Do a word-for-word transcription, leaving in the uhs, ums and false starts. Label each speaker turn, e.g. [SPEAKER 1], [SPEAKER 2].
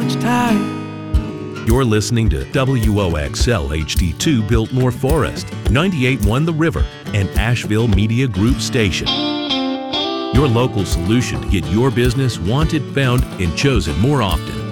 [SPEAKER 1] each time.
[SPEAKER 2] You're listening to W O X L H D two Biltmore Forest, ninety-eight point one The River, and Asheville Media Group Station. Your local solution to get your business wanted, found, and chosen more often.